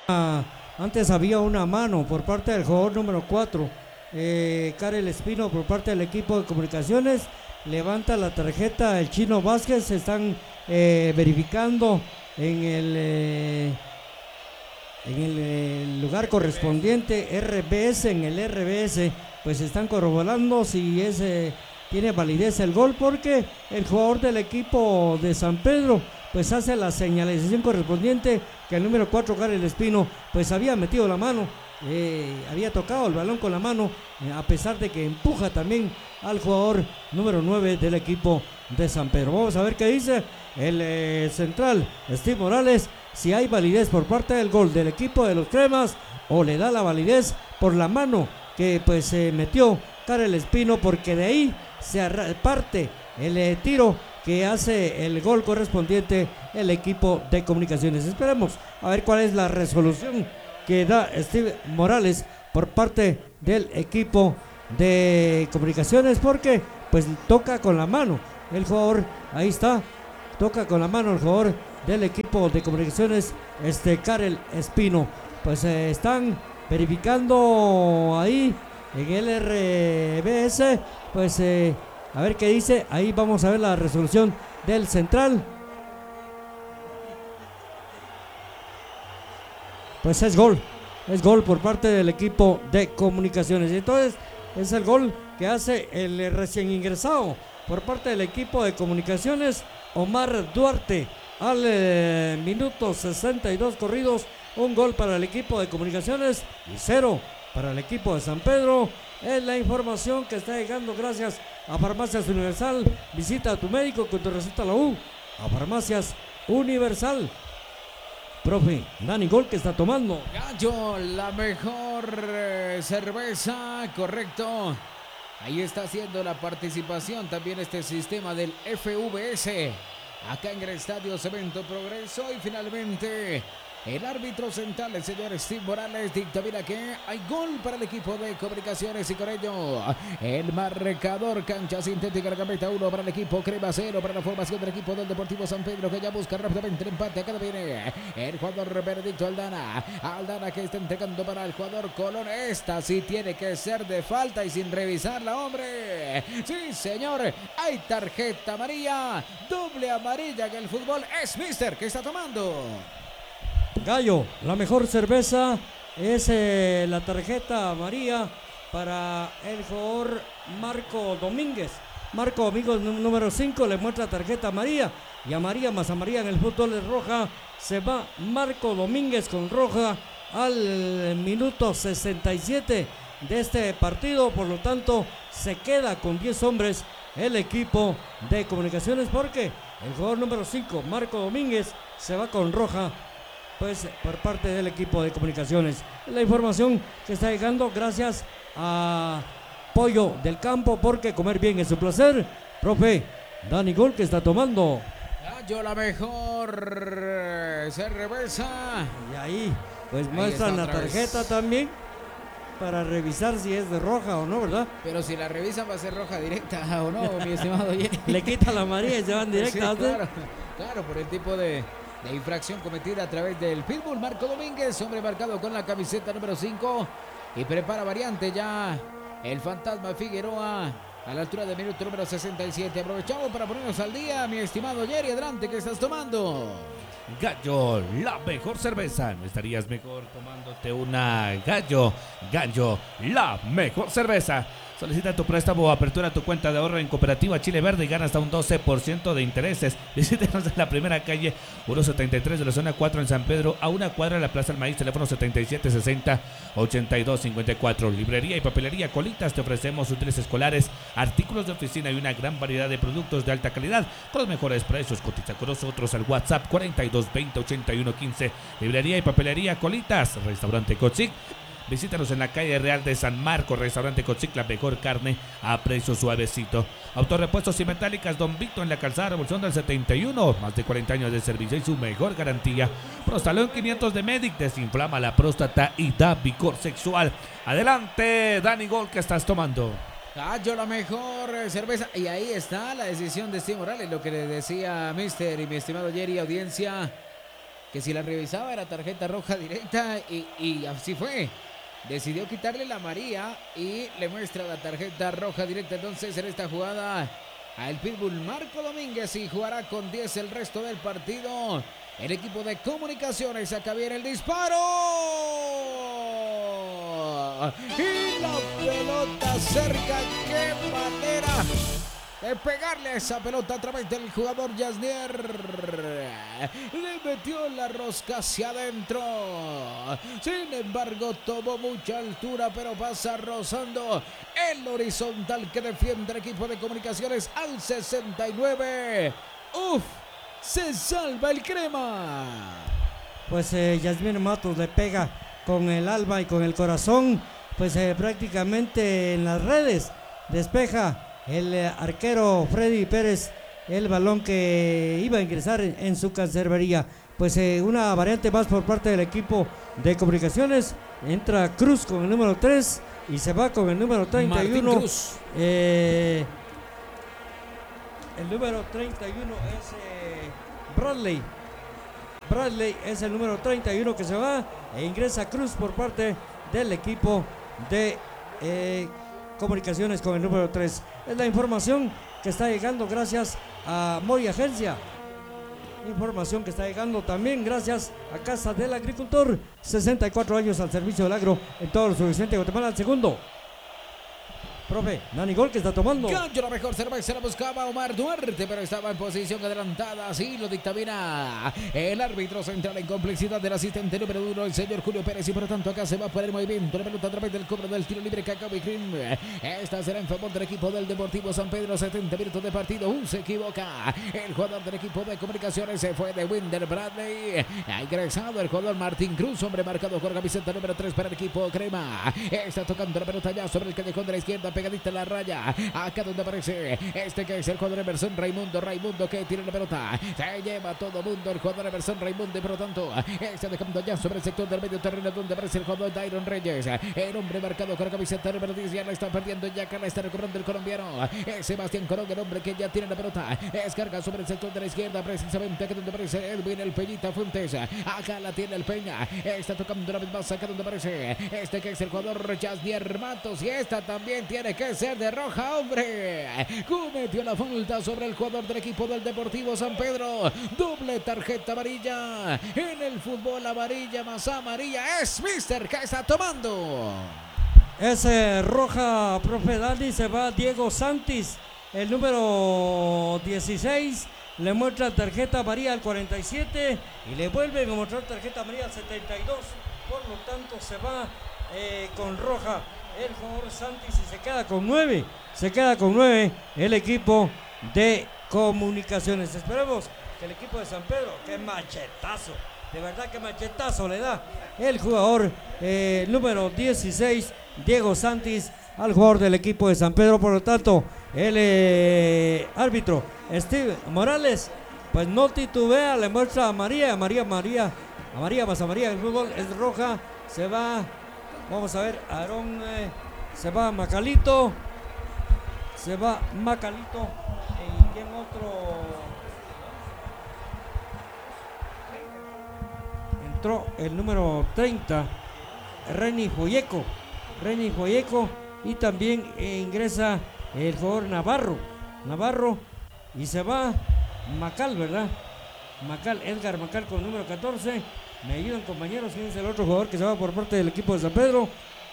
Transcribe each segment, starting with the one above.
Antes había una mano por parte del jugador número 4, Karel Espino, por parte del equipo de comunicaciones. Levanta la tarjeta el Chino Vázquez. Se están verificando en el lugar correspondiente, RBS. En el RBS pues están corroborando si tiene validez el gol, porque el jugador del equipo de San Pedro pues hace la señalización correspondiente que el número 4, Karel Espino, pues había metido la mano, había tocado el balón con la mano, a pesar de que empuja también al jugador número 9 del equipo de San Pedro. Vamos a ver qué dice el central Steve Morales, si hay validez por parte del gol del equipo de los Cremas, o le da la validez por la mano que pues metió Karel Espino, porque de ahí se parte el tiro que hace el gol correspondiente el equipo de comunicaciones. Esperemos a ver cuál es la resolución que da Steve Morales por parte del equipo de comunicaciones, porque pues toca con la mano el jugador, ahí está, toca con la mano el jugador del equipo de comunicaciones, Karel Espino. Pues están verificando ahí en el RBS, pues a ver qué dice. Ahí vamos a ver la resolución del central. Pues es gol por parte del equipo de comunicaciones. Y entonces es el gol que hace el recién ingresado por parte del equipo de comunicaciones, Omar Duarte, al minuto 62 corridos. Un gol para el equipo de comunicaciones y 0 para el equipo de San Pedro. Es la información que está llegando gracias a Farmacias Universal. Visita a tu médico con tu receta la U. A Farmacias Universal. Profe, Dani Gol, que está tomando. Gallo, la mejor cerveza, correcto. Ahí está haciendo la participación también este sistema del FVS. Acá en el Estadio Cemento Progreso. Y finalmente el árbitro central, el señor Steve Morales, dictamina que hay gol para el equipo de comunicaciones, y con ello el marcador: cancha sintética, la gambeta 1 para el equipo Crema, 0 para la formación del equipo del Deportivo San Pedro, que ya busca rápidamente el empate. Acá viene el jugador Benedicto Aldana que está entregando para el jugador Colón. Esta sí tiene que ser de falta y sin revisarla, hombre. Sí, señor, hay tarjeta amarilla, doble amarilla en el fútbol. Es Mister que está tomando. Gallo, la mejor cerveza, es la tarjeta amarilla para el jugador Marco Domínguez. Marco Domínguez, número 5, le muestra tarjeta amarilla, y amarilla más amarilla en el fútbol es roja. Se va Marco Domínguez con roja al minuto 67 de este partido. Por lo tanto, se queda con 10 hombres el equipo de comunicaciones, porque el jugador número 5, Marco Domínguez, se va con roja, pues por parte del equipo de comunicaciones. La información que está llegando gracias a Pollo del Campo, porque comer bien es un placer. Profe, Dani Gol, que está tomando. Gallo, la mejor cerveza. Y ahí pues muestran la tarjeta también para revisar si es de roja o no, ¿verdad? Pero si la revisan va a ser roja directa o no, mi estimado Jerry. Le quita la amarilla y se van directa. Sí, claro, por el tipo de infracción cometida a través del pitbull. Marco Domínguez, hombre marcado con la camiseta número 5, y prepara variante ya el fantasma Figueroa a la altura del minuto número 67. Aprovechamos para ponernos al día, mi estimado Jerry. Adelante, ¿qué estás tomando? Gallo, la mejor cerveza. ¿No estarías mejor tomándote una Gallo? Gallo, la mejor cerveza. Solicita tu préstamo o apertura tu cuenta de ahorro en Cooperativa Chile Verde y gana hasta un 12% de intereses. Visítanos en la primera calle 173 de la zona 4 en San Pedro, a una cuadra de la Plaza del Maíz. Teléfono 7760-8254. Librería y papelería Colitas. Te ofrecemos útiles escolares, artículos de oficina y una gran variedad de productos de alta calidad con los mejores precios. Cotiza con nosotros al WhatsApp 4220-8115. Librería y papelería Colitas. Restaurante Cochic. Visítanos en la calle Real de San Marcos. Restaurante Cochic, la mejor carne a precio suavecito. Autorepuestos y metálicas Don Vito en la calzada Revolución del 71. Más de 40 años de servicio y su mejor garantía. Prostalón 500 de Medic. Desinflama la próstata y da vigor sexual. Adelante, Dani Gol, ¿qué estás tomando? Gallo, la mejor cerveza. Y ahí está la decisión de Steve Morales, lo que le decía Mister y mi estimado Jerry, audiencia. que si la revisaba era tarjeta roja directa y así fue. Decidió quitarle la amarilla y le muestra la tarjeta roja directa. Entonces en esta jugada al pitbull Marco Domínguez y jugará con 10 el resto del partido. El equipo de Comunicaciones, acá viene el disparo. Y la pelota cerca. ¡Qué manera de pegarle a esa pelota a través del jugador Yasnier! Le metió la rosca hacia adentro. Sin embargo, tomó mucha altura, pero pasa rozando el horizontal que defiende el equipo de Comunicaciones al 69. ¡Uf! Se salva el crema. Pues Yasmín Matos le pega con el alma y con el corazón, pues prácticamente en las redes. Despeja el arquero Freddy Pérez el balón que iba a ingresar en su cancerbería. Pues una variante más por parte del equipo de Comunicaciones. Entra Cruz con el número 3 y se va con el número 31. El número 31 es Bradley. Bradley es el número 31 que se va e ingresa Cruz por parte del equipo de Comunicaciones con el número 3. Es la información que está llegando gracias a Mori Agencia. Información que está llegando también gracias a Casa del Agricultor. 64 años al servicio del agro en todo el suroccidente de Guatemala. Al segundo, profe, Dani Gol que está tomando. Gancho, la mejor cerveza la buscaba Omar Duarte, pero estaba en posición adelantada. Así lo dictamina el árbitro central en complicidad del asistente número 1, el señor Julio Pérez. Y por lo tanto acá se va por el movimiento. La pelota a través del cobro del tiro libre que acaba y esta será en favor del equipo del Deportivo San Pedro. 70 minutos de partido. Se equivoca el jugador del equipo de Comunicaciones. Se fue de Winder Bradley. Ha ingresado el jugador Martín Cruz, hombre marcado con camiseta número 3 para el equipo Crema. Está tocando la pelota ya sobre el callejón de la izquierda, pegadita en la raya, acá donde aparece este que es el jugador Emerson Raimundo que tiene la pelota, se lleva todo mundo el jugador Emerson Raimundo y por lo tanto está dejando ya sobre el sector del medio terreno donde aparece el jugador Dairon Reyes, el hombre marcado con la camiseta número 10, ya la está perdiendo, ya acá la está recobrando el colombiano, Sebastián Corón, el hombre que ya tiene la pelota, descarga sobre el sector de la izquierda, precisamente acá donde aparece Edwin el Peñita Fuentes, acá la tiene el Peña, está tocando la vez más acá donde aparece este que es el jugador Yasnier Matos y esta también tiene que ser de roja, hombre. Cometió la falta sobre el jugador del equipo del Deportivo San Pedro. Doble tarjeta amarilla. En el fútbol amarilla más amarilla es Mister que está tomando. Es roja, profe Dani. Se va Diego Santis, el número 16. Le muestra tarjeta amarilla al 47 y le vuelven a mostrar tarjeta amarilla al 72. Por lo tanto se va con roja el jugador Santis y se queda con 9. Se queda con 9 el equipo de Comunicaciones. Esperemos que el equipo de San Pedro, que machetazo, de verdad que machetazo le da el jugador número 16, Diego Santis, al jugador del equipo de San Pedro. Por lo tanto, el árbitro Steve Morales pues no titubea, le muestra a María más amarilla. El fútbol es roja. Se va, vamos a ver, Aarón, se va Macalito, y quién otro entró, el número 30, Reni Joyeco, y también ingresa el jugador Navarro y se va Macal, ¿verdad? Edgar Macal con el número 14. Me ayudan, compañeros, quién es el otro jugador que se va por parte del equipo de San Pedro.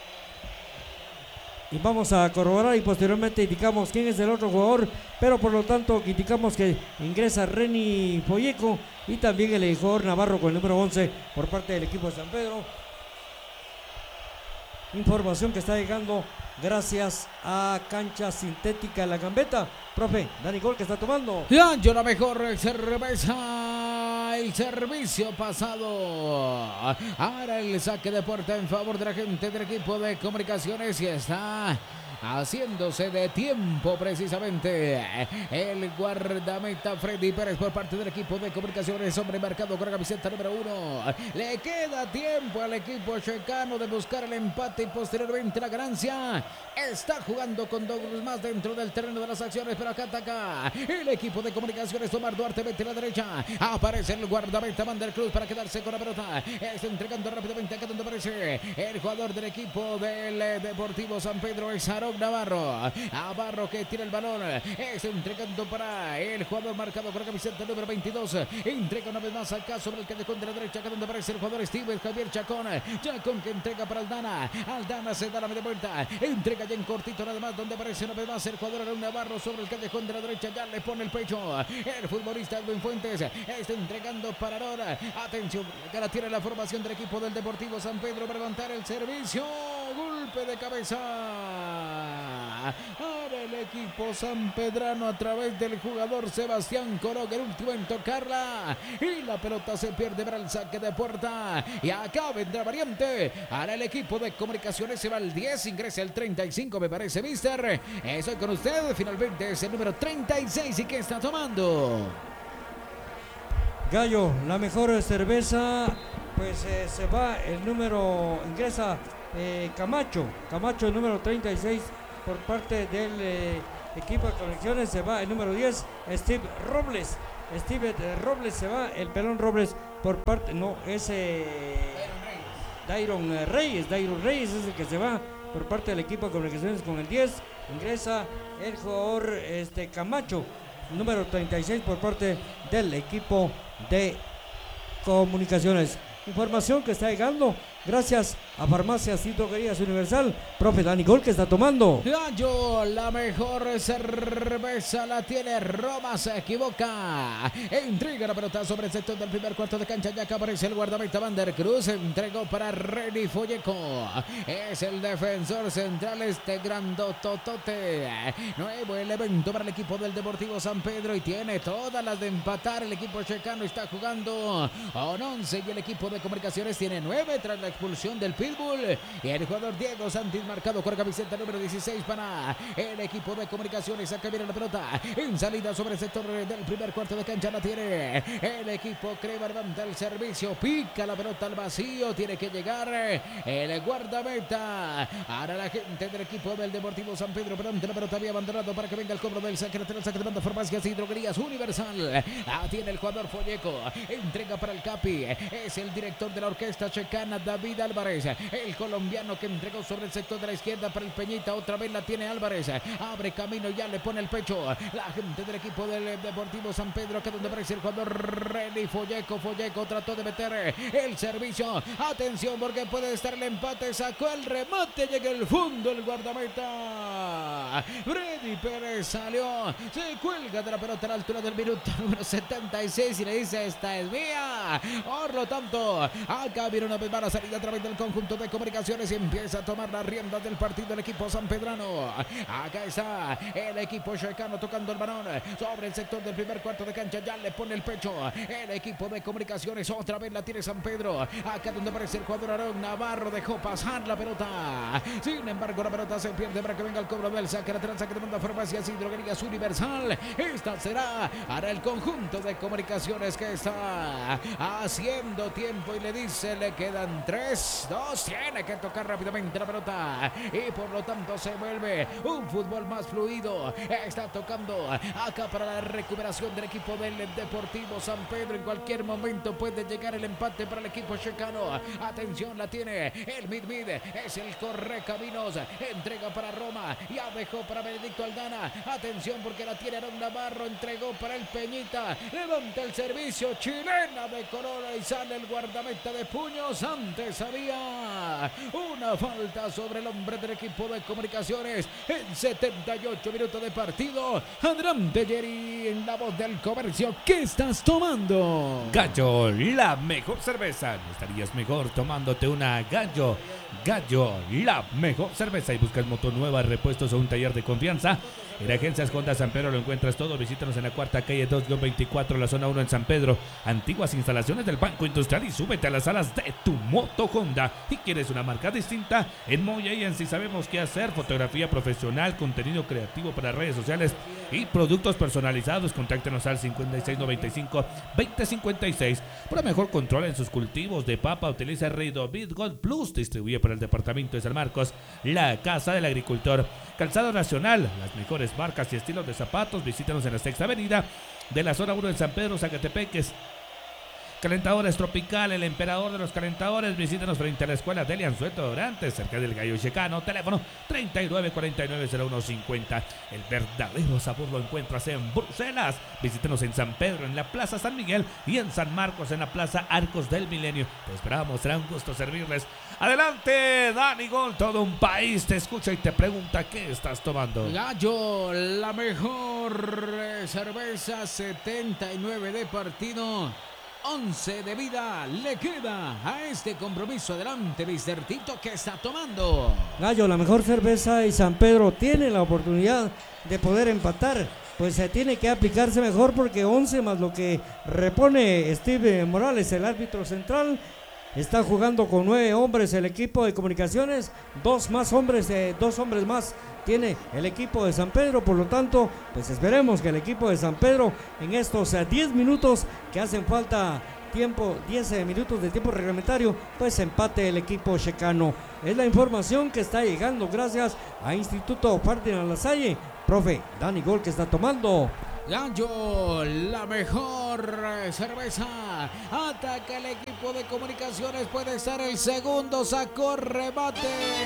Y vamos a corroborar y posteriormente indicamos quién es el otro jugador. Pero por lo tanto indicamos que ingresa Reni Folleco y también el jugador Navarro con el número 11 por parte del equipo de San Pedro. Información que está llegando gracias a Cancha Sintética La Gambeta. Profe, Dani Gol que está tomando. Yo la mejor cerveza, el servicio pasado. Ahora el saque de puerta en favor de la gente del equipo de Comunicaciones y está haciéndose de tiempo precisamente el guardameta Freddy Pérez por parte del equipo de Comunicaciones, hombre marcado con la camiseta número 1. Le queda tiempo al equipo checano de buscar el empate y posteriormente la ganancia. Está jugando con dos más dentro del terreno de las acciones, pero acá ataca el equipo de Comunicaciones. Omar Duarte mete a la derecha, aparece el guardameta Van der Cruz para quedarse con la pelota. Está entregando rápidamente acá donde aparece el jugador del equipo del Deportivo San Pedro, es Aarón Navarro que tira el balón, está entregando para el jugador marcado con la camiseta número 22. Entrega una vez más acá sobre el callejón de la derecha, acá donde aparece el jugador Steven Javier Chacón que entrega para Aldana se da la media vuelta, entrega ya en cortito nada más, donde aparece una vez más el jugador Aarón Navarro sobre el callejón de la derecha, ya le pone el pecho el futbolista Edwin Fuentes, está entregando para Aarón. Atención, que la tiene la formación del equipo del Deportivo San Pedro para levantar el servicio, golpe de cabeza. Ahora el equipo sanpedrano a través del jugador Sebastián Coroga, el último en tocarla, y la pelota se pierde para el saque de puerta, y acá vendrá variante. Ahora el equipo de Comunicaciones se va al 10, ingresa el 35, me parece, mister. Estoy con usted, finalmente es el número 36. ¿Y qué está tomando? Gallo, la mejor cerveza, pues se va el número, ingresa Camacho, el número 36 por parte del equipo de Conexiones, se va el número 10, Steve Robles se va, el pelón Robles por parte, no, ese Dairon Reyes es el que se va por parte del equipo de Comunicaciones con el 10, ingresa el jugador Camacho, número 36 por parte del equipo de Comunicaciones. Información que está llegando gracias a Farmacias y Droguerías Universal. Profe Dani Gol, que está tomando. Gallo, la mejor cerveza la tiene Roma, se equivoca. Entrega la pelota sobre el sector del primer cuarto de cancha. Ya que aparece el guardameta Van der Cruz. Entregó para Reni Folleco. Es el defensor central, grandototote. Nuevo elemento para el equipo del Deportivo San Pedro y tiene todas las de empatar. El equipo checano está jugando con 11 y el equipo de Comunicaciones tiene 9 tras la expulsión del Pitbull, y el jugador Diego Santis marcado con camiseta número 16 para el equipo de Comunicaciones. Acá viene la pelota en salida sobre el sector del primer cuarto de cancha, la tiene el equipo Crema, levanta el servicio, pica la pelota al vacío, tiene que llegar el guardameta. Ahora la gente del equipo del Deportivo San Pedro, pero ante la pelota había abandonado para que venga el cobro del saque lateral, saque de banda, Farmacias y Droguerías Universal. Tiene el jugador Folleco, entrega para el Capi, es el director de la orquesta checana David Álvarez, el colombiano que entregó sobre el sector de la izquierda para el Peñita, otra vez la tiene Álvarez, abre camino, ya le pone el pecho la gente del equipo del Deportivo San Pedro, acá donde aparece el jugador Reni Folleco trató de meter el servicio, atención porque puede estar el empate, sacó el remate, llega el fondo el guardameta Freddy Pérez, salió, se cuelga de la pelota a la altura del minuto número 76 y le dice: esta es mía. Por lo tanto, acá viene una vez más la salida a través del conjunto de Comunicaciones y empieza a tomar la rienda del partido del equipo sanpedrano. Acá está el equipo checano tocando el balón sobre el sector del primer cuarto de cancha, ya le pone el pecho el equipo de Comunicaciones, otra vez la tiene San Pedro, acá donde aparece el jugador Aarón Navarro, dejó pasar la pelota, sin embargo la pelota se pierde para que venga el cobro del saque lateral, saque de banda, Farmacias y Droguerías Universal. Esta será para el conjunto de Comunicaciones que está haciendo tiempo y le dice: le quedan 3, 2, tiene que tocar rápidamente la pelota y por lo tanto se vuelve un fútbol más fluido. Está tocando acá para la recuperación del equipo del Deportivo San Pedro, en cualquier momento puede llegar el empate para el equipo checano. Atención, la tiene el mid, es el correcaminos, entrega para Roma, ya dejó para Benedicto Aldana, atención porque la tiene Aarón Navarro, entregó para el Peñita, levanta el servicio, chilena de Corona y sale el guardameta de puños. Antes había una falta sobre el hombre del equipo de Comunicaciones en 78 minutos de partido. Adelante, Jerry, en la voz del comercio, ¿qué estás tomando? Gallo, la mejor cerveza. ¿No estarías mejor tomándote una Gallo? Gallo, la mejor cerveza. Y buscas moto nueva, repuestos o un taller de confianza. En Agencias Honda San Pedro lo encuentras todo. Visítanos en la cuarta calle 2-24, la zona 1 en San Pedro. Antiguas instalaciones del Banco Industrial y súbete a las alas de tu moto Honda. ¿Y quieres una marca distinta? En Moya y en sí sabemos qué hacer. Fotografía profesional, contenido creativo para redes sociales y productos personalizados. Contáctenos al 5695-2056. Para mejor control en sus cultivos de papa, utiliza Ridobit Gold Plus. Distribuye para el departamento de San Marcos, la Casa del Agricultor. Calzado Nacional, las mejores marcas y estilos de zapatos. Visítanos en la Sexta Avenida de la zona 1 en San Pedro, Zacatepeques. Calentadores Tropical, el emperador de los calentadores. Visítanos frente a la escuela de Lianzueto Dorantes, cerca del Gallo Checano. Teléfono 3949-0150. El verdadero sabor lo encuentras en Bruselas. Visítanos en San Pedro, en la Plaza San Miguel, y en San Marcos, en la Plaza Arcos del Milenio. Te esperamos, será un gusto servirles. Adelante, Dani Gol. Todo un país te escucha y te pregunta qué estás tomando. Gallo, la mejor cerveza, 79 de partido, 11 de vida le queda a este compromiso. Adelante, Mr. Tito, ¿qué está tomando? Gallo, la mejor cerveza, y San Pedro tiene la oportunidad de poder empatar. Pues se tiene que aplicarse mejor, porque 11 más lo que repone Steve Morales, el árbitro central. Está jugando con 9 hombres el equipo de Comunicaciones, 2 hombres más tiene el equipo de San Pedro. Por lo tanto, pues esperemos que el equipo de San Pedro en estos 10 minutos que hacen falta, 10 minutos de tiempo reglamentario, pues empate el equipo checano. Es la información que está llegando gracias a Instituto Ferdinand Lasalle. Profe Dani Gol, ¿qué está tomando? Gallo, la mejor cerveza. Ataca el equipo de Comunicaciones. Puede estar el segundo. Sacó remate.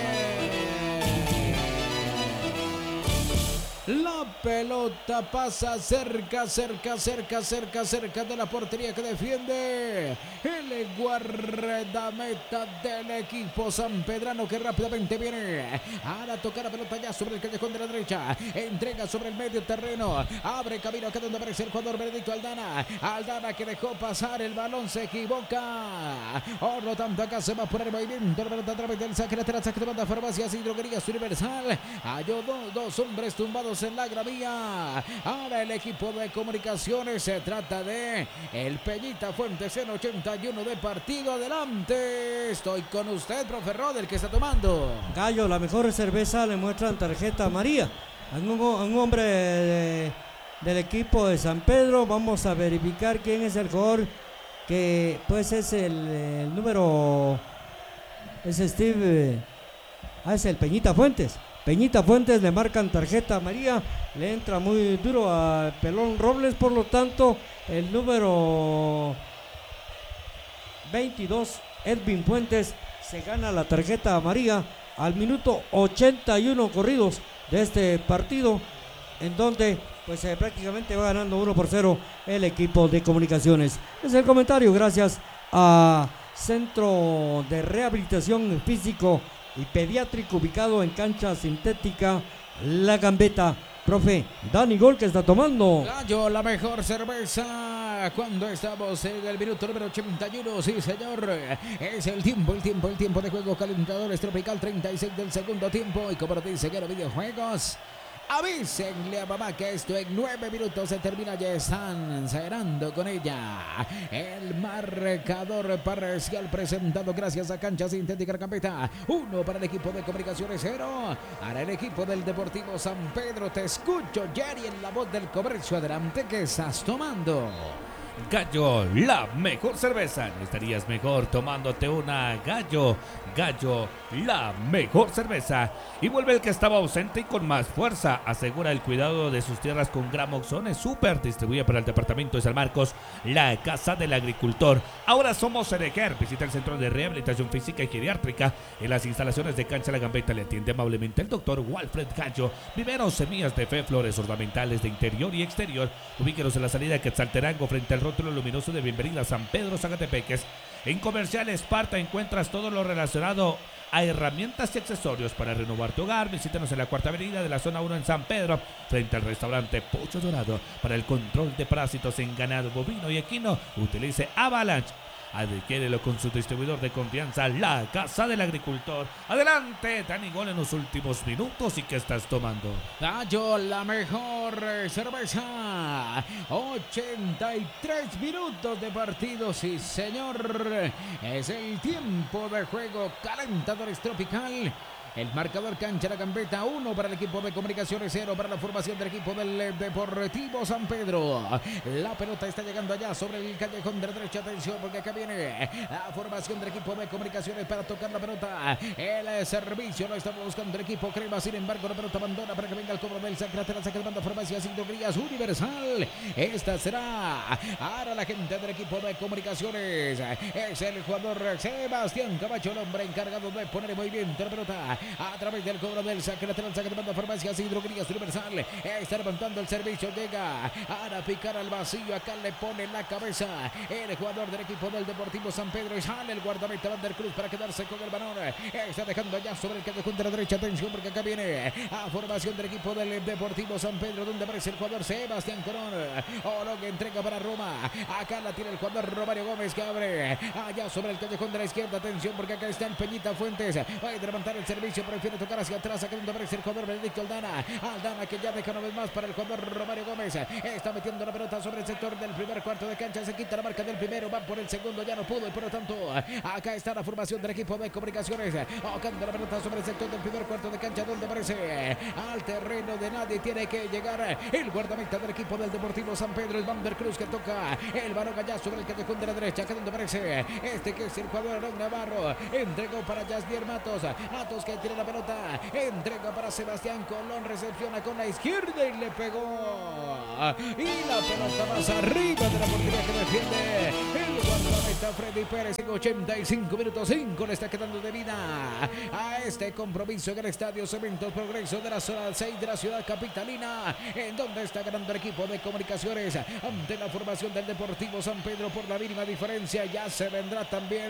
La pelota pasa cerca de la portería que defiende el guardameta del equipo sanpedrano, que rápidamente viene a tocar la pelota ya sobre el callejón de la derecha. Entrega sobre el medio terreno. Abre camino acá donde aparece el jugador Benedicto Aldana. Aldana, que dejó pasar el balón, se equivoca. Por lo tanto, acá se va por el movimiento. La pelota a través del saque lateral, saque de banda, Farmacias y Droguerías Universal. Halló dos hombres tumbados en la gravía. Ahora el equipo de Comunicaciones, se trata de el Peñita Fuentes en 81 de partido. Adelante, estoy con usted, profe Rodel, que está tomando. Gallo, la mejor cerveza, le muestran tarjeta amarilla a un hombre del equipo de San Pedro. Vamos a verificar quién es el jugador, que pues es el número, es Steve, es el Peñita Fuentes. Peñita Fuentes, le marcan tarjeta amarilla, le entra muy duro a Pelón Robles. Por lo tanto, el número 22, Edwin Fuentes, se gana la tarjeta amarilla al minuto 81 corridos de este partido, en donde pues prácticamente va ganando 1-0 el equipo de Comunicaciones. Es el comentario gracias a Centro de Rehabilitación Físico y Pediátrico, ubicado en cancha sintética La Gambeta. Profe Dani Gol, ¿qué está tomando? Gallo, la mejor cerveza, cuando estamos en el minuto número 81. Sí, señor, es el tiempo de juego. Calentadores Tropical, 36 del segundo tiempo. Y como nos dice Guero Videojuegos, avísenle a mamá que esto en 9 minutos se termina. Ya están cerrando con ella. El marcador parcial presentado gracias a Cancha Sintética La Gambeta. 1 para el equipo de Comunicaciones, 0 para el equipo del Deportivo San Pedro. Te escucho, Jerry, en la voz del comercio. Adelante, ¿qué estás tomando? Gallo, la mejor cerveza. ¿No estarías mejor tomándote una Gallo? Gallo, la mejor cerveza. Y vuelve el que estaba ausente y con más fuerza. Asegura el cuidado de sus tierras con Gramoxone Super. Distribuye para el departamento de San Marcos, la Casa del Agricultor. Ahora somos Ereger. Visita el Centro de Rehabilitación Física y Geriátrica. En las instalaciones de Cancha La Gambeta le atiende amablemente el doctor Walfred Gallo. Viveros, semillas de fe, flores ornamentales de interior y exterior. Ubíquenos en la salida Quetzalterango, frente al rótulo luminoso de bienvenida a San Pedro, Zacatepeques. En Comercial Esparta encuentras todo lo relacionado a herramientas y accesorios para renovar tu hogar. Visítanos en la cuarta avenida de la zona 1 en San Pedro, frente al restaurante Pocho Dorado. Para el control de parásitos en ganado bovino y equino, utilice Avalanche. Adquiérelo con su distribuidor de confianza, la Casa del Agricultor. Adelante, Dani Gol en los últimos minutos. ¿Y qué estás tomando? Gallo, la mejor cerveza. 83 minutos de partido, sí señor. Es el tiempo de juego. Calentadores Tropical. El marcador cancha la gambeta, 1 para el equipo de Comunicaciones, 0 para la formación del equipo del Deportivo San Pedro. La pelota está llegando allá sobre el callejón de la derecha. Atención porque acá viene la formación del equipo de Comunicaciones para tocar la pelota. El servicio lo estamos buscando el equipo Crema. Sin embargo, la pelota abandona para que venga el cobro del saque lateral. Saque de banda, Farmacia Grías Universal. Esta será ahora la gente del equipo de Comunicaciones. Es el jugador Sebastián Camacho, el hombre encargado de poner en movimiento la pelota a través del cobro del saque lateral, saque de banda, Farmacias Hidrogrías Universal. Está levantando el servicio, llega a picar al vacío, acá le pone la cabeza el jugador del equipo del Deportivo San Pedro y sale el guardameta Vander Cruz para quedarse con el balón. Está dejando allá sobre el callejón de la derecha. Atención porque acá viene a formación del equipo del Deportivo San Pedro, donde aparece el jugador Sebastián Corón. Oro que entrega para Roma, acá la tiene el jugador Romario Gómez que abre allá sobre el callejón de la izquierda. Atención porque acá está el Peñita Fuentes, va a levantar el servicio, prefiere tocar hacia atrás, acá donde aparece el jugador Benedicto Aldana que ya deja una vez más para el jugador Romario Gómez. Está metiendo la pelota sobre el sector del primer cuarto de cancha, se quita la marca del primero, va por el segundo, ya no pudo y por lo tanto acá está la formación del equipo de Comunicaciones, tocando la pelota sobre el sector del primer cuarto de cancha, donde aparece al terreno de nadie, tiene que llegar el guardameta del equipo del Deportivo San Pedro, el Vander Cruz que toca el balón allá sobre el callejón de la derecha, acá donde aparece que es el jugador Aaron Navarro, entregó para Jasvier Matos que tiene la pelota, entrega para Sebastián Colón, recepciona con la izquierda y le pegó y la pelota más arriba de la portería que defiende el guardameta Freddy Pérez. En 85 minutos 5 le está quedando de vida a este compromiso en el Estadio Cementos Progreso de la zona 6 de la ciudad capitalina, en donde está ganando el equipo de Comunicaciones ante la formación del Deportivo San Pedro por la mínima diferencia. Ya se vendrá también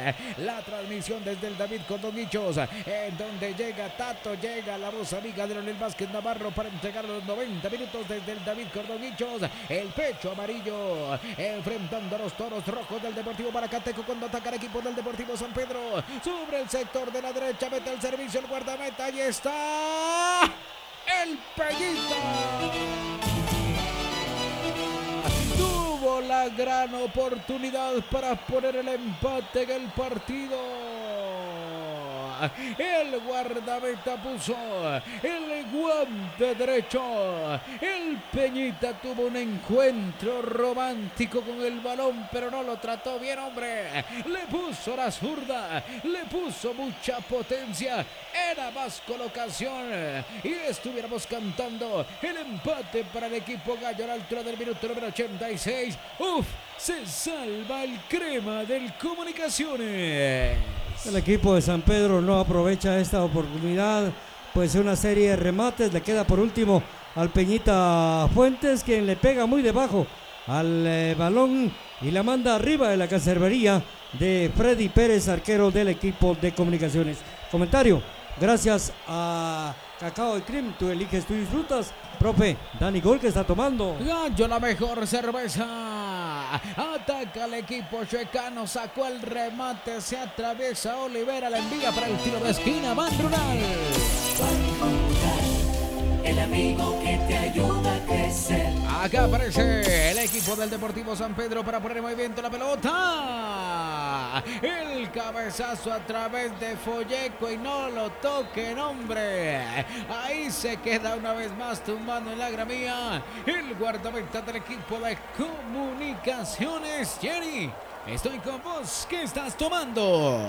la transmisión desde el David Cordonichos, en donde llega Tato, llega la voz amiga de Leonel Vázquez Navarro para entregar los 90 minutos desde el David Cordonichos, el pecho amarillo enfrentando a los toros rojos del Deportivo Maracateco cuando ataca el equipo del Deportivo San Pedro sobre el sector de la derecha, mete el servicio el guardameta y está el Peñita. Tuvo la gran oportunidad para poner el empate en el partido. El guardameta puso el guante derecho. El Peñita tuvo un encuentro romántico con el balón, pero no lo trató bien, hombre. Le puso la zurda, le puso mucha potencia. Era más colocación y estuviéramos cantando el empate para el equipo gallo a la altura del minuto número 86. Uf, se salva el Crema del Comunicaciones. El equipo de San Pedro no aprovecha esta oportunidad, pues una serie de remates le queda por último al Peñita Fuentes, quien le pega muy debajo al balón y la manda arriba de la cacervería de Freddy Pérez, arquero del equipo de Comunicaciones. Comentario, gracias a Cacao de Cream, tú eliges, tú disfrutas. Profe, Dani Gol que está tomando. Gallo, la mejor cerveza. Ataca al equipo chuecano, sacó el remate, se atraviesa Olivera, la envía para el tiro de esquina, Ban Rural. El amigo que te ayuda a crecer. Acá aparece el equipo del Deportivo San Pedro para poner en movimiento la pelota. El cabezazo a través de Folleco y no lo toquen, hombre. Ahí se queda una vez más tumbando en la gramía el guardameta del equipo de Comunicaciones. Jenny, estoy con vos. ¿Qué estás tomando?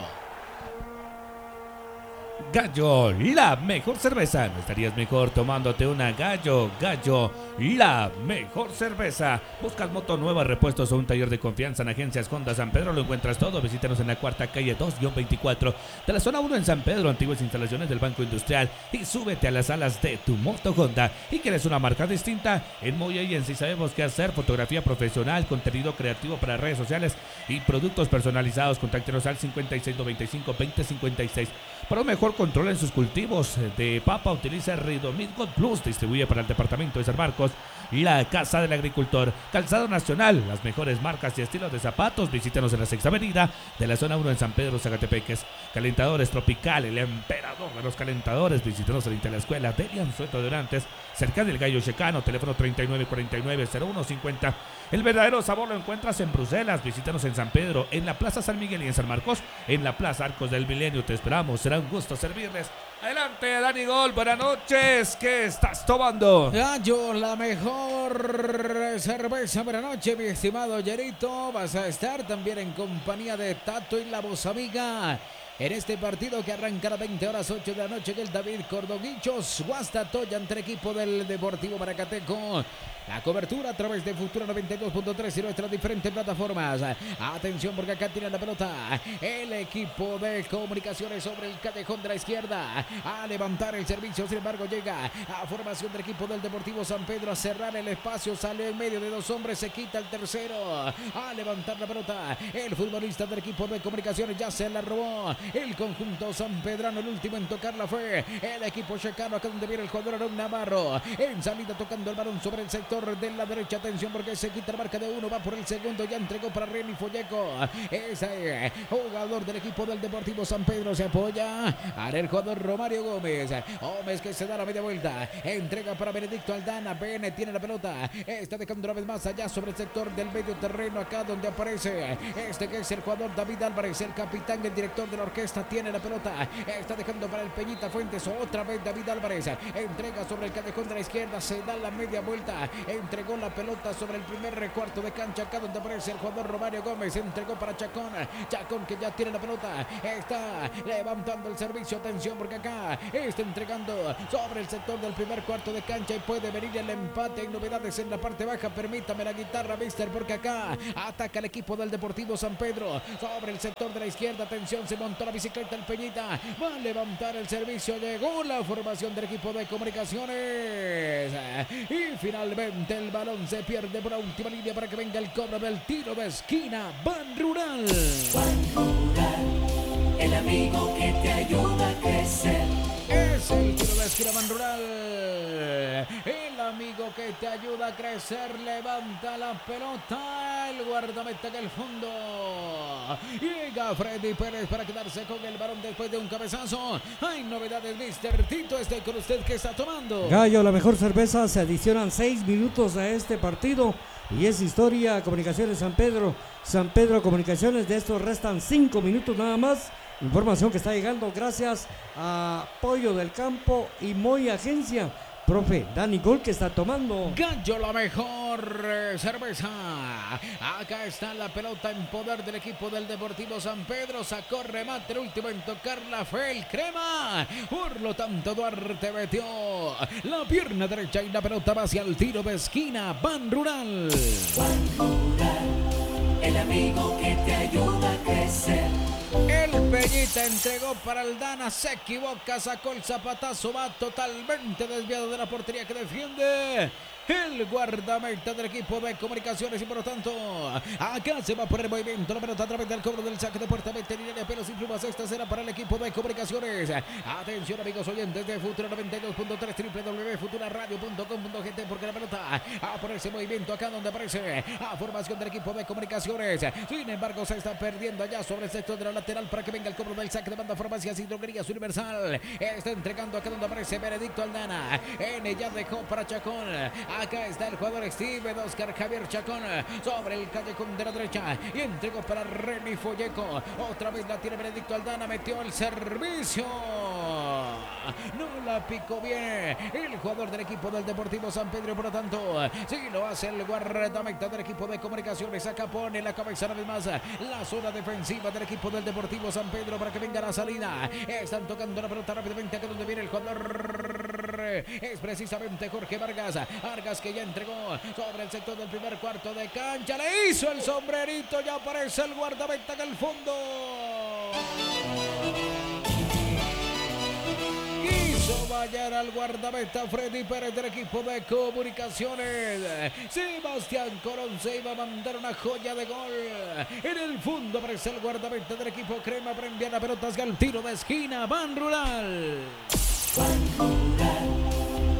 Gallo, la mejor cerveza. ¿No estarías mejor tomándote una Gallo? Gallo, la mejor cerveza. ¿Buscas moto nueva, repuestos o un taller de confianza en Agencias Honda San Pedro? Lo encuentras todo. Visítanos en la cuarta calle 2-24 de la zona 1 en San Pedro, antiguas instalaciones del Banco Industrial, y súbete a las alas de tu moto Honda. ¿Y quieres una marca distinta? En Moy Agency sabemos qué hacer: fotografía profesional, contenido creativo para redes sociales y productos personalizados. Contáctenos al 5695-2056. Para un mejor control en sus cultivos de papa, utiliza Ridomid God Plus. Distribuye para el departamento de San Marcos. la Casa del Agricultor. Calzado Nacional, las mejores marcas y estilos de zapatos. Visítanos en la Sexta Avenida de la zona 1 en San Pedro, Zacatepeques. Calentadores Tropical, el emperador de los calentadores. Visítanos en la escuela Delian Sueto de Orantes, cerca del Gallo Checano, teléfono 3949-0150. El verdadero sabor lo encuentras en Bruselas. Visítanos en San Pedro, en la Plaza San Miguel y en San Marcos, en la Plaza Arcos del Milenio. Te esperamos, será un gusto servirles. Adelante, Dani Gol, buenas noches. ¿Qué estás tomando? Gallo, la mejor cerveza. Buenas noches, mi estimado Yerito. Vas a estar también en compañía de Tato y la voz amiga en este partido que arrancará 20 horas 8 de la noche en el David Cordoguichos, Guastatoya, entre equipo del Deportivo Maracateco. La cobertura a través de Futura 92.3 y nuestras diferentes plataformas. Atención porque acá tiene la pelota el equipo de Comunicaciones sobre el callejón de la izquierda. A levantar el servicio, sin embargo llega a formación del equipo del Deportivo San Pedro a cerrar el espacio. Sale en medio de dos hombres, se quita el tercero. A levantar la pelota el futbolista del equipo de Comunicaciones, ya se la robó el conjunto sanpedrano. El último en tocarla fue el equipo checano, acá donde viene el jugador Aaron Navarro. En salida tocando el balón sobre el sector de la derecha. Atención porque se quita la marca de uno, va por el segundo, ya entregó para Reni Folleco. Ese jugador del equipo del Deportivo San Pedro se apoya al el jugador Romario Gómez. Gómez que se da la media vuelta, entrega para Benedicto Aldana. Bene tiene la pelota, está dejando una vez más allá sobre el sector del medio terreno, acá donde aparece este que es el jugador David Álvarez, el capitán, el director de la orquesta. Tiene la pelota, está dejando para el Peñita Fuentes. Otra vez David Álvarez, entrega sobre el callejón de la izquierda, se da la media vuelta, entregó la pelota sobre el primer cuarto de cancha, acá donde aparece el jugador Romario Gómez. Entregó para Chacón, Chacón que ya tiene la pelota, está levantando el servicio. Atención porque acá está entregando sobre el sector del primer cuarto de cancha y puede venir el empate. Hay novedades en la parte baja, permítame la guitarra, mister, porque acá ataca el equipo del Deportivo San Pedro sobre el sector de la izquierda. Atención, se montó la bicicleta el Peñita, va a levantar el servicio, llegó la formación del equipo de Comunicaciones y finalmente el balón se pierde por la última línea para que venga el cobro del tiro de esquina. Ban Rural, el amigo que te ayuda a crecer. es el tiro de esquina. Ban Rural, el amigo que te ayuda a crecer. Levanta la pelota el guardameta en el fondo. Llega Freddy Pérez para quedarse con el balón después de un cabezazo. Hay novedades, mister Tito. Estoy con usted. ¿Qué está tomando? Gallo, la mejor cerveza. Se adicionan 6 minutos a este partido y es historia. Comunicaciones San Pedro. San Pedro Comunicaciones. De estos restan 5 minutos nada más. Información que está llegando gracias a Pollo del Campo y Moy Agencia. Profe, Dani Gol, que está tomando. Gallo, la mejor cerveza. Acá está la pelota en poder del equipo del Deportivo San Pedro. Sacó remate, el último en tocarla fue el Crema. Por lo tanto, Duarte metió la pierna derecha y la pelota va hacia el tiro de esquina. Ban Rural, El amigo que te ayuda a crecer. el Peñita entregó para Aldana, se equivoca, sacó el zapatazo, va totalmente desviado de la portería que defiende el guardameta del equipo de Comunicaciones y por lo tanto acá se va a poner movimiento la pelota a través del cobro del saque de puerta veterinaria, pero sin plumas. Esta será para el equipo de Comunicaciones. Atención amigos oyentes de Futura 92.3 www.futuraradio.com.gt, porque la pelota a ponerse en movimiento acá donde aparece a formación del equipo de Comunicaciones. Sin embargo se está perdiendo allá sobre el sector de la lateral para que venga el cobro del saque de banda. Farmacias y Droguerías Universal está entregando acá donde aparece Benedicto Aldana. N ya dejó para Chacón. Acá está el jugador Steve Oscar Javier Chacón sobre el callejón de la derecha y entregó para Reni Folleco. Otra vez la tiene Benedicto Aldana, metió el servicio. No la picó bien el jugador del equipo del Deportivo San Pedro, por lo tanto, sí lo hace el guardameta del equipo de Comunicaciones. Acá pone la cabeza una vez más la zona defensiva del equipo del Deportivo San Pedro para que venga la salida. Están tocando la pelota rápidamente acá donde viene el jugador. Es precisamente Jorge Vargas. Vargas que ya entregó sobre el sector del primer cuarto de cancha. Le hizo el sombrerito. Ya aparece el guardameta en el fondo. Hizo vallar al guardameta Freddy Pérez del equipo de Comunicaciones. Sebastián Colón se iba a mandar una joya de gol. En el fondo aparece el guardameta del equipo Crema. Prendía la pelota hacia el tiro de esquina. Ban Rural.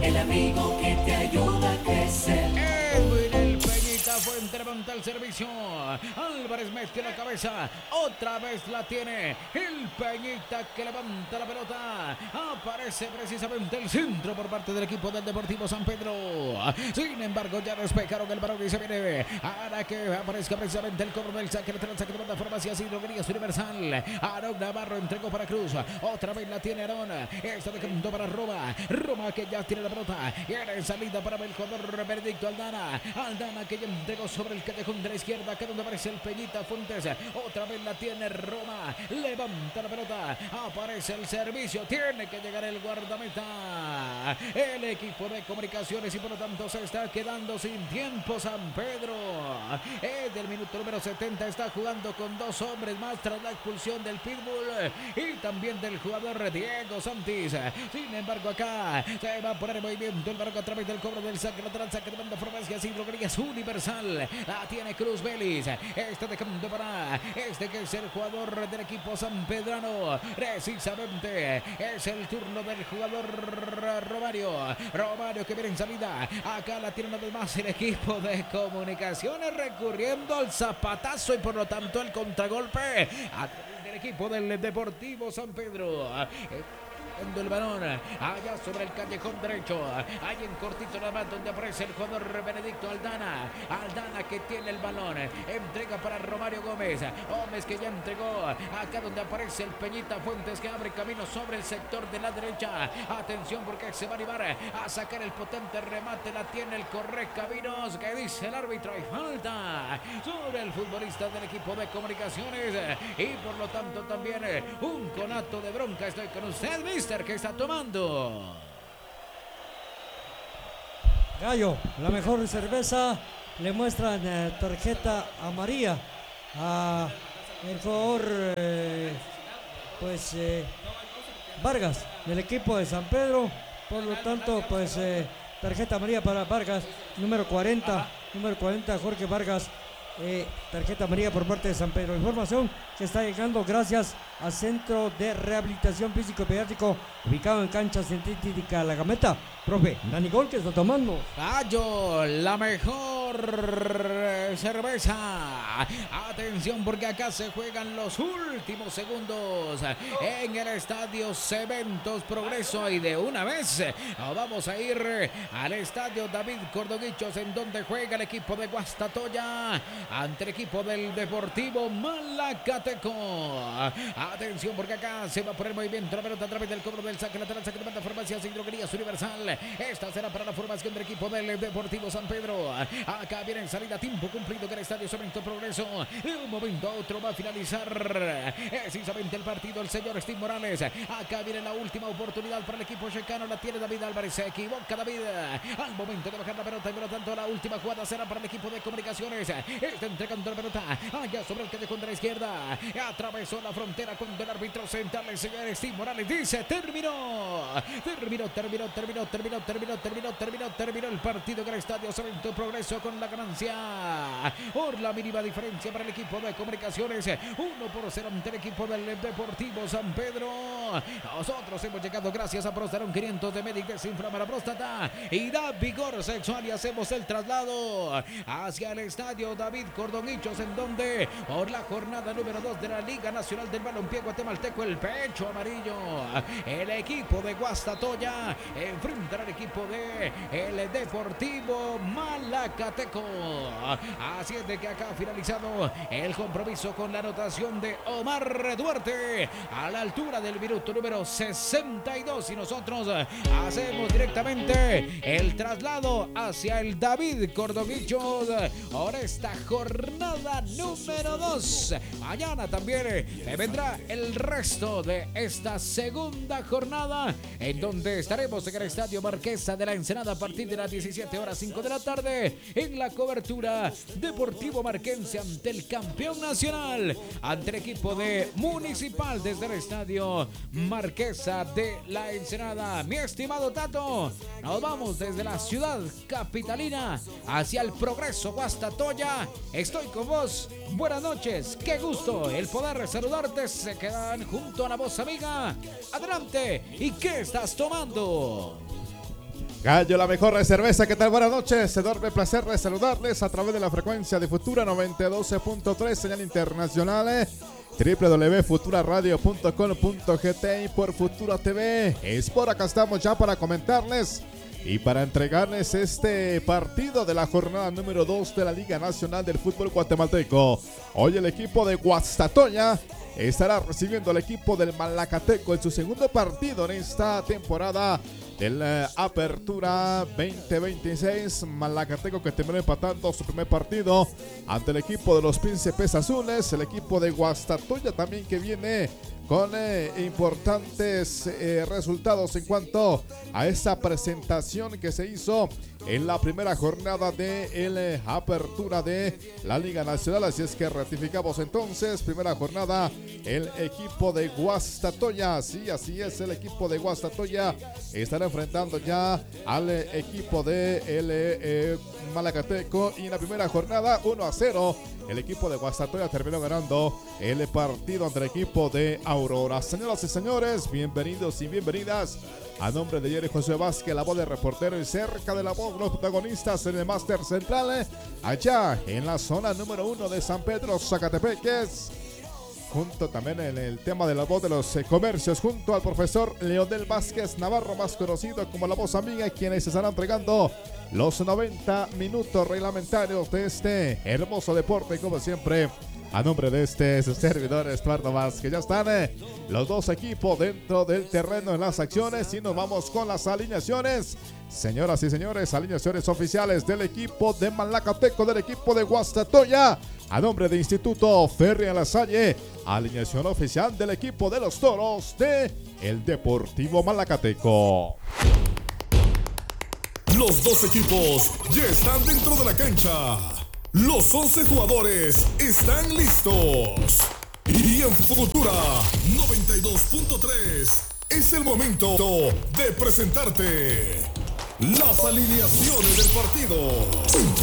el amigo que te ayuda a crecer. Edwin el Peñita Fuente levanta el servicio. Álvarez mete la cabeza. Otra vez la tiene. El Peñita que levanta la pelota. Aparece precisamente el centro por parte del equipo del Deportivo San Pedro. Sin embargo, ya despejaron el balón y se viene. Ahora que aparezca precisamente el cobro del saque lateral, saque de banda, Farmacias y Droguerías Universal. Aarón Navarro entregó para Cruz. Otra vez la tiene Aarón. Esta de punto para Roma. Roma que ya tiene la pelota. Y en salida para el jugador Benedicto Aldana. Aldana que ya entregó sobre el callejón de la izquierda, que donde aparece el Peñita Fuentes. Otra vez la tiene Roma. Levanta la pelota. Aparece el servicio. Tiene que llegar el guardameta. El equipo de Comunicaciones y por lo tanto se está quedando sin tiempo San Pedro. Del minuto número 70 está jugando con dos hombres más tras la expulsión del Pitbull y también del jugador Diego Santis. Sin embargo, acá se va a poner en movimiento el barco a través del cobro del saque lateral, saque de banda, Farmacias y Droguerías Universal. La tiene Cruz Vélez. Este dejando para este que es el jugador del equipo sanpedrano. Precisamente es el turno del jugador Romario. Romario que viene en salida. Acá la tiene una vez más el equipo de Comunicaciones recurriendo al zapatazo y por lo tanto el contragolpe a través del equipo del Deportivo San Pedro. El balón allá sobre el callejón derecho, ahí en cortito nada más donde aparece el jugador Benedicto Aldana. Aldana que tiene el balón, entrega para Romario Gómez. Gómez que ya entregó acá donde aparece el Peñita Fuentes que abre camino sobre el sector de la derecha. Atención porque se va a animar a sacar el potente remate, la tiene el Correcaminos que dice el árbitro y falta sobre el futbolista del equipo de Comunicaciones y por lo tanto también un conato de bronca. Estoy con usted, mister, que está tomando. Gallo, la mejor cerveza. Le muestran tarjeta amarilla a el jugador Vargas del equipo de San Pedro. Por lo tanto, pues tarjeta amarilla para Vargas, número 40 Jorge Vargas. Tarjeta amarilla por parte de San Pedro. Información que está llegando gracias al Centro de Rehabilitación Físico y Pediátrico ubicado en cancha sintética La Gameta. Profe, Dani Gol, que está tomando. Gallo, la mejor cerveza. Atención porque acá se juegan los últimos segundos en el estadio Cementos Progreso y de una vez vamos a ir al estadio David Cordoguichos en donde juega el equipo de Guastatoya ante el equipo del Deportivo Malacateco. Atención porque acá se va a poner movimiento la pelota a través del cobro del saque lateral, saque de banda, Farmacias y Droguerías Universal. Esta será para la formación del equipo del Deportivo San Pedro. Acá viene en salida, tiempo cumplido que el estadio Cementos Progreso. De un momento a otro va a finalizar precisamente el partido el señor Steve Morales. Acá viene la última oportunidad para el equipo checano, la tiene David Álvarez, se equivoca David al momento de bajar la pelota y por lo tanto la última jugada será para el equipo de Comunicaciones. Está entregando la pelota allá sobre el callejón de la izquierda, atravesó la frontera cuando el árbitro central, el señor Steve Morales, dice terminó el partido en el estadio Cementos Progreso con la ganancia por la mínima diferencia para el equipo de Comunicaciones, 1-0 ante el equipo del Deportivo San Pedro. Nosotros hemos llegado gracias a Prostarón 500 de Medic, desinflama la próstata y da vigor sexual y hacemos el traslado hacia el estadio David Cordoguichos en donde por la jornada número 2 de la Liga Nacional del Balompié Guatemalteco, el pecho amarillo, el equipo de Guastatoya enfrenta al equipo de el Deportivo Malacateco. Así es de que acá ha finalizado el compromiso con la anotación de Omar Duarte a la altura del minuto número 62 y nosotros hacemos directamente el traslado hacia el David Cordoguichos ahora esta jornada número 2. Mañana también vendrá el resto de esta segunda jornada en donde estaremos en el Estadio Marquesa de la Ensenada a partir de las 17:05 de la tarde en la cobertura Deportivo Marquense ante el campeón nacional, ante el equipo de Municipal desde el Estadio Marquesa de la Ensenada. Mi estimado Tato, nos vamos desde la ciudad capitalina hacia el Progreso Guastatoya. Estoy con vos. Buenas noches. Qué gusto el poder saludarte. Se quedan junto a la voz amiga. Adelante. ¿Y qué estás tomando? Gallo, la mejor cerveza. ¿Qué tal? Buenas noches. Enorme placer de saludarles a través de la frecuencia de Futura 92.3, señal internacional, www.futuraradio.com.gt y por Futura TV. Es por acá estamos ya para comentarles y para entregarles este partido de la jornada número 2 de la Liga Nacional del Fútbol Guatemalteco. Hoy el equipo de Guastatoya estará recibiendo al equipo del Malacateco en su segundo partido en esta temporada de la Apertura 2026. Malacateco que terminó empatando su primer partido ante el equipo de los Príncipes Azules. El equipo de Guastatoya también que viene con importantes resultados en cuanto a esa presentación que se hizo en la primera jornada de la Apertura de la Liga Nacional. Así es que ratificamos entonces, primera jornada, el equipo de Guastatoya. Sí, así es, el equipo de Guastatoya estará enfrentando ya al equipo de Malacateco, y en la primera jornada 1-0 el equipo de Guastatoya terminó ganando el partido ante el equipo de Aurora. Señoras y señores, bienvenidos y bienvenidas. A nombre de Jerry José Vázquez, la voz de reportero, y cerca de la voz, los protagonistas en el máster central, allá en la zona número 1 de San Pedro, Zacatepeques. Junto también en el tema de la voz de los comercios, junto al profesor Leonel Vázquez Navarro, más conocido como la voz amiga, quienes estarán entregando los 90 minutos reglamentarios de este hermoso deporte, como siempre. A nombre de su servidor Estuardo Vázquez, ya están los dos equipos dentro del terreno en las acciones, y nos vamos con las alineaciones. Señoras y señores, alineaciones oficiales del equipo de Malacateco, del equipo de Guastatoya. A nombre de Instituto Ferri Alasalle, alineación oficial del equipo de los Toros de el Deportivo Malacateco. Los dos equipos ya están dentro de la cancha. Los 11 jugadores están listos. Y en Futura 92.3 es el momento de presentarte las alineaciones del partido.